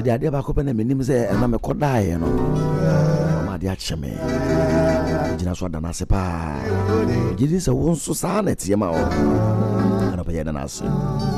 the idea ba ko pe na menim say na me kodae no ma de ache me gina so da na se pa gidi se won so sa na tie ma o ana pa ye da na se